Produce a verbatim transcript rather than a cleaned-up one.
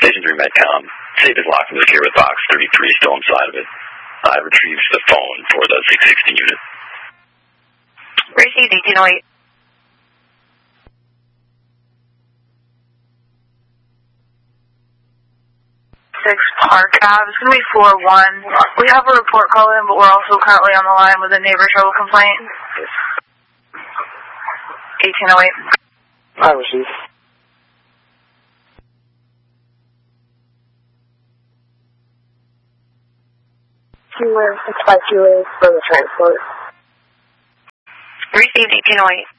Station three Medcom. Safe is locked in the secure with box thirty-three still inside of it. I retrieved the phone for the six sixty unit. Received eighteen oh eight. six Park Ave. It's going to be floor one. We have a report call in, but we're also currently on the line with a neighbor trouble complaint. eighteen oh eight. I received. Two six five two eight for the transport. Received eighteen oh eight.